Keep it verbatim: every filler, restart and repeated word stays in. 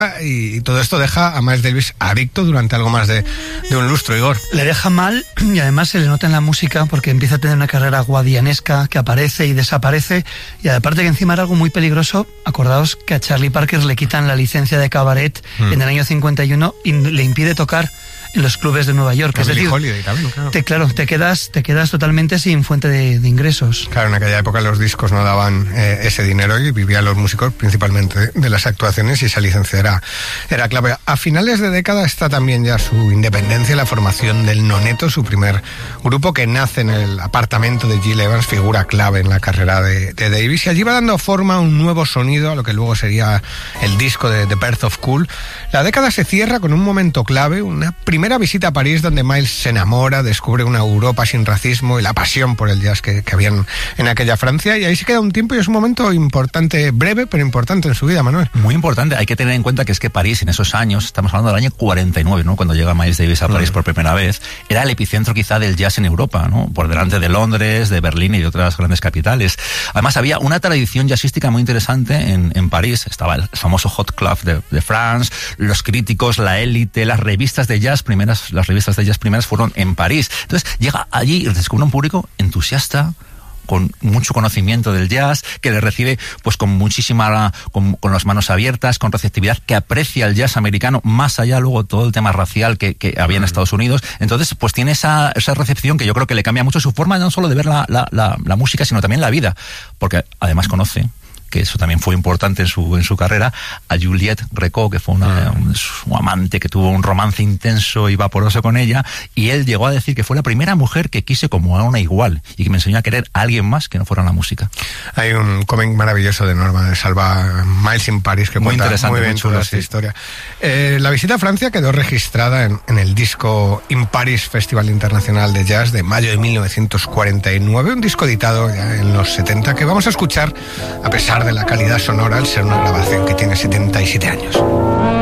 Y, y todo esto deja a Miles Davis adicto durante algo más de, de un lustro, Igor. Le deja mal y además se le nota en la música porque empieza a tener una carrera guadianesca que aparece y desaparece, y aparte que encima era algo muy peligroso. Acordaos que a Charlie Parker le quitan la licencia de cabaret mm. en el año cincuenta y uno y le impide tocar en los clubes de Nueva York. Es decir, Holiday también, claro. Te, claro, te quedas, te quedas totalmente sin fuente de, de ingresos. Claro, en aquella época los discos no daban eh, ese dinero y vivían los músicos principalmente de las actuaciones, y esa licencia era, era clave. A finales de década está también ya su independencia, la formación del Noneto, su primer grupo que nace en el apartamento de Gil Evans, figura clave en la carrera de, de Davis, y allí va dando forma a un nuevo sonido, a lo que luego sería el disco de The Birth of Cool. La década se cierra con un momento clave, una primera Primera visita a París, donde Miles se enamora, descubre una Europa sin racismo y la pasión por el jazz que, que habían en aquella Francia, y ahí se queda un tiempo y es un momento importante, breve pero importante en su vida, Manuel. Muy importante. Hay que tener en cuenta que es que París en esos años, estamos hablando del año cuarenta y nueve, ¿no? Cuando llega Miles Davis a París mm. por primera vez, era el epicentro quizá del jazz en Europa, ¿no? Por delante de Londres, de Berlín y de otras grandes capitales. Además había una tradición jazzística muy interesante en, en París. Estaba el famoso Hot Club de, de France, los críticos, la élite, las revistas de jazz primeras, las revistas de jazz primeras fueron en París. Entonces llega allí y descubre un público entusiasta, con mucho conocimiento del jazz, que le recibe pues con muchísima, con, con las manos abiertas, con receptividad, que aprecia el jazz americano, más allá luego todo el tema racial que, que había en Estados Unidos. Entonces pues tiene esa, esa recepción que yo creo que le cambia mucho su forma no solo de ver la, la, la, la música, sino también la vida, porque además conoce, que eso también fue importante en su en su carrera, a Juliette Gréco, que fue una, un, su amante, que tuvo un romance intenso y vaporoso con ella, y él llegó a decir que fue la primera mujer que quise como a una igual, y que me enseñó a querer a alguien más que no fuera la música. Hay un cómic maravilloso de Norma de Salva, Miles in Paris, que muy cuenta muy bien toda esta historia. Eh, la visita a Francia quedó registrada en, en el disco In Paris Festival Internacional de Jazz de mayo de mil novecientos cuarenta y nueve, un disco editado ya en los setenta, que vamos a escuchar a pesar de la calidad sonora al ser una grabación que tiene setenta y siete años.